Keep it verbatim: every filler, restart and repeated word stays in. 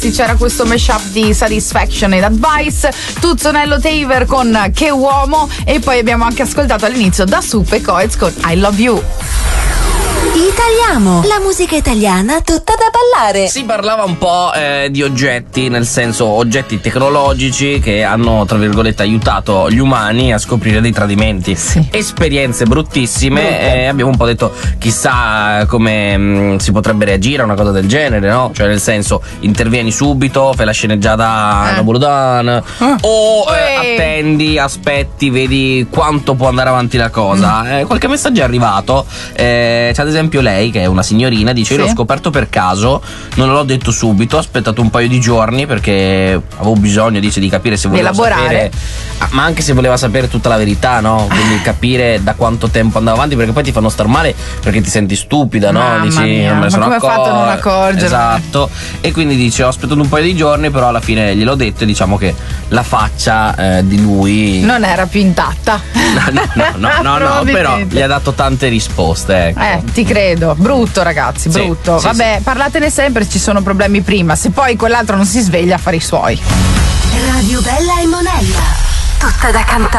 C'era questo mashup di Satisfaction ed Advice, Tuzzonello Taver con Che Uomo, e poi abbiamo anche ascoltato all'inizio Da Sup e Coez con I Love You. Italiamo, la musica italiana tutta da ballare. Si parlava un po' eh, di oggetti, nel senso oggetti tecnologici che hanno, tra virgolette, aiutato gli umani a scoprire dei tradimenti. Sì. Esperienze bruttissime, e abbiamo un po' detto chissà come mh, si potrebbe reagire a una cosa del genere, no? Cioè nel senso, intervieni subito, fai la sceneggiata Eh. Burdan, Ah. o eh, Uè. attendi, aspetti, vedi quanto può andare avanti la cosa. Mm. Eh, qualche messaggio è arrivato, eh, c'è ad esempio lei che è una signorina, dice: Sì. io l'ho scoperto per caso, non l'ho detto subito, ho aspettato un paio di giorni perché avevo bisogno, dice, di capire se voleva elaborare. sapere, ah, ma anche se voleva sapere tutta la verità, no? Quindi capire da quanto tempo andava avanti, perché poi ti fanno star male perché ti senti stupida, no? Mamma Dici mia, non me ne ma sono come ha fatto a non accor- accorgermene? Esatto. E quindi dice: ho aspettato un paio di giorni, però alla fine gliel'ho detto, e diciamo che la faccia eh, di lui Non era più intatta. no, no, no, no, no, no, però Probabilmente. gli ha dato tante risposte, ecco. Eh, ti credo. Brutto, ragazzi, Sì, brutto. sì, Vabbè, parlatene sempre, ci sono problemi prima. Se poi quell'altro non si sveglia, a fare i suoi. Radio Bella e Monella, tutta da cantare.